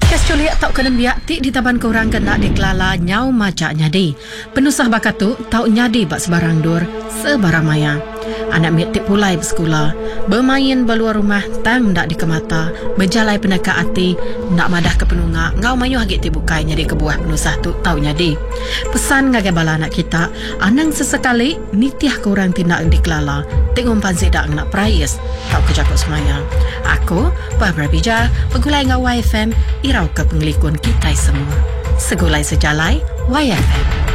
Kes culik tau kena biak ti di taban korang kena dikelala nyau macak nyadi. Penusah bakat tu tau nyadi bak sebarang dur, sebarang maya. Anak miak ti pulai bersekolah, bermain beluar rumah tang ndak dikemata, berjalai peneka hati, ndak madah ke penunga, ngau mayu hagit ti bukai nyadi kebuah penusah tu tau nyadi. Pesan ngagai bala anak kita, anang sesekali nitiah korang tindak dikelala, tengok pansi dak nak prayes, tau kejakut semaya. Aku, Barbara Bija, pegulai ngau YFM, irau ke penglikun kita semua. Segulai sejalai, YFM.